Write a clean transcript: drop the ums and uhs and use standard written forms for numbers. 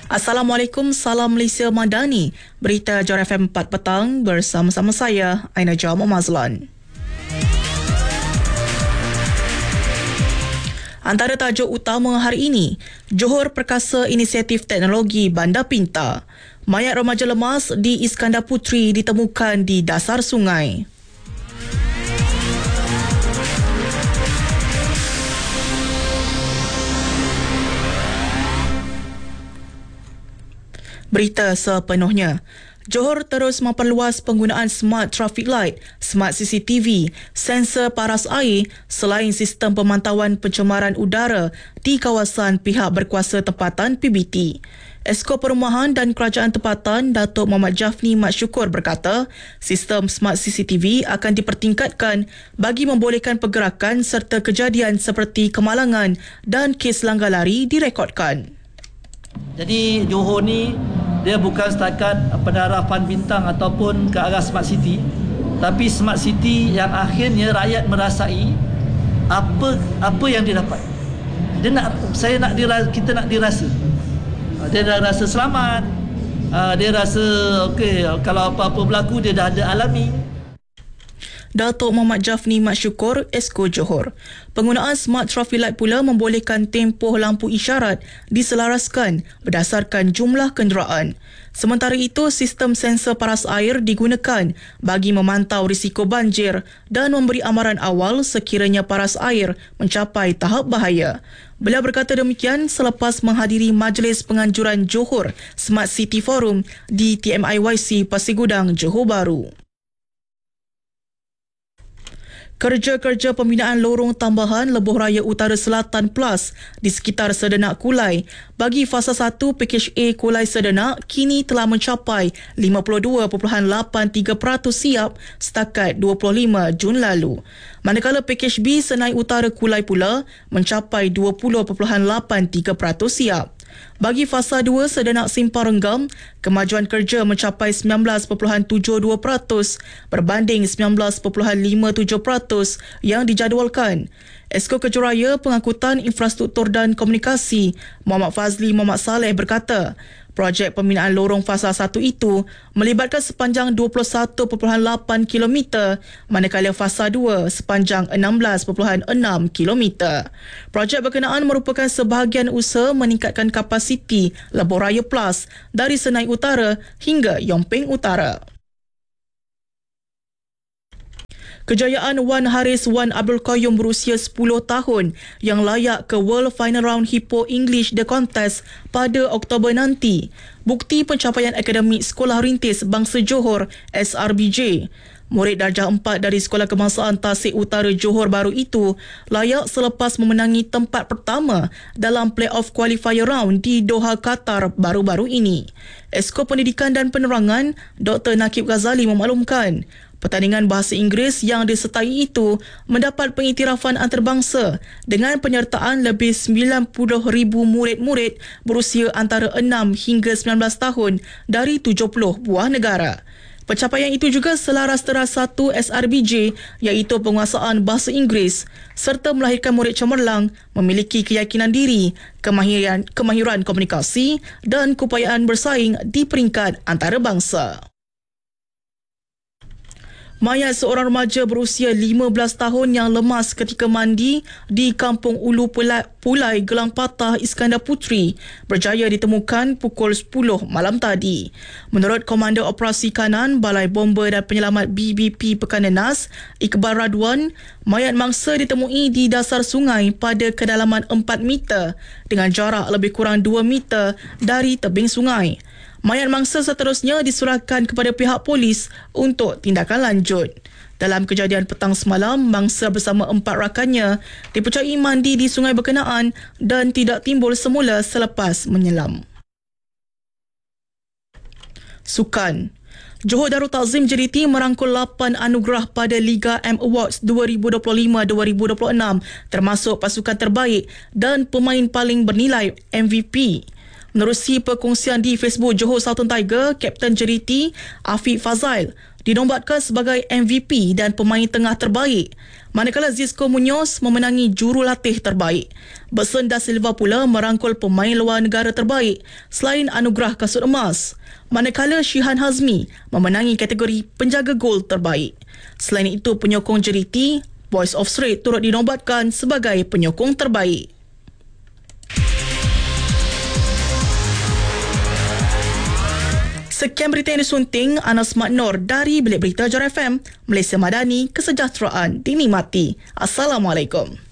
Assalamualaikum, salam Malaysia Madani. Berita Johor FM 4 petang bersama-sama saya, Aina Jamal Mazlan. Antara tajuk utama hari ini, Johor Perkasa Inisiatif Teknologi Bandar Pintar. Mayat remaja lemas di Iskandar Puteri ditemukan di dasar sungai. Berita sepenuhnya. Johor terus memperluas penggunaan smart traffic light, smart CCTV, sensor paras air selain sistem pemantauan pencemaran udara di kawasan pihak berkuasa tempatan PBT. Esko Perumahan dan Kerajaan Tempatan Datuk Muhammad Jafni Mat Syukur berkata, sistem smart CCTV akan dipertingkatkan bagi membolehkan pergerakan serta kejadian seperti kemalangan dan kes langgar lari direkodkan. Jadi Johor ni dia bukan setakat pendarafan bintang ataupun ke arah smart city, tapi smart city yang akhirnya rakyat merasai apa yang dia dapat. Kita nak dirasa. Dia dah rasa selamat. Dia rasa okey, kalau apa-apa berlaku dia dah ada alami. Datuk Muhammad Jafni Mat Syukur, Esko Johor. Penggunaan smart traffic light pula membolehkan tempoh lampu isyarat diselaraskan berdasarkan jumlah kenderaan. Sementara itu, sistem sensor paras air digunakan bagi memantau risiko banjir dan memberi amaran awal sekiranya paras air mencapai tahap bahaya. Beliau berkata demikian selepas menghadiri Majlis Penganjuran Johor Smart City Forum di TMIYC Pasir Gudang, Johor Bahru. Kerja-kerja pembinaan lorong tambahan Lebuh Raya Utara Selatan Plus di sekitar Sedenak Kulai bagi fasa 1 Pakej A Kulai Sedenak kini telah mencapai 52.83% siap setakat 25 Jun lalu. Manakala Pakej B Senai Utara Kulai pula mencapai 20.83% siap. Bagi fasa 2 Sedenak Simpang Renggam, kemajuan kerja mencapai 19.72% berbanding 19.57% yang dijadualkan. Esko Kejuraya Pengangkutan Infrastruktur dan Komunikasi Muhammad Fazli Muhammad Saleh berkata, projek pembinaan lorong fasa 1 itu melibatkan sepanjang 21.8 km, manakala fasa 2 sepanjang 16.6 km. Projek berkenaan merupakan sebahagian usaha meningkatkan kapasiti Lebuh Raya Plus dari Senai Utara hingga Yomping Utara. Kejayaan Wan Haris Wan Abdul Qayyum berusia 10 tahun yang layak ke World Final Round Hippo English The Contest pada Oktober nanti. Bukti pencapaian akademik Sekolah Rintis Bangsa Johor SRBJ. Murid darjah 4 dari Sekolah Kebangsaan Tasik Utara Johor Bahru itu layak selepas memenangi tempat pertama dalam play-off qualifier round di Doha, Qatar baru-baru ini. Esko Pendidikan dan Penerangan Dr. Nakib Ghazali memaklumkan, pertandingan bahasa Inggeris yang disertai itu mendapat pengiktirafan antarabangsa dengan penyertaan lebih 90,000 murid-murid berusia antara 6 hingga 19 tahun dari 70 buah negara. Pencapaian itu juga selaras teras 1 SRBJ iaitu penguasaan bahasa Inggeris serta melahirkan murid cemerlang memiliki keyakinan diri, kemahiran komunikasi dan keupayaan bersaing di peringkat antarabangsa. Mayat seorang remaja berusia 15 tahun yang lemas ketika mandi di Kampung Ulu Pulai, Gelang Patah, Iskandar Puteri berjaya ditemukan pukul 10 malam tadi. Menurut Komander Operasi Kanan Balai Bomba dan Penyelamat BBP Pekanan Nas, Iqbal Radwan, mayat mangsa ditemui di dasar sungai pada kedalaman 4 meter dengan jarak lebih kurang 2 meter dari tebing sungai. Mayat mangsa seterusnya diserahkan kepada pihak polis untuk tindakan lanjut. Dalam kejadian petang semalam, mangsa bersama 4 rakannya dipercayai mandi di sungai berkenaan dan tidak timbul semula selepas menyelam. Sukan. Johor Darul Takzim JDT merangkul 8 anugerah pada Liga M Awards 2025-2026 termasuk pasukan terbaik dan pemain paling bernilai MVP. Menerusi perkongsian di Facebook Johor Southern Tiger, Kapten JDT Afiq Fazail dinobatkan sebagai MVP dan pemain tengah terbaik, manakala Zisco Munoz memenangi jurulatih terbaik. Bersen da Silva pula merangkul pemain luar negara terbaik selain anugerah kasut emas, manakala Shihan Hazmi memenangi kategori penjaga gol terbaik. Selain itu, penyokong JDT, Boys of Strait turut dinobatkan sebagai penyokong terbaik. Sekian berita yang disunting Anas Maknor dari Bilik Berita Jar FM, Malaysia Madani, kesejahteraan dinikmati. Assalamualaikum.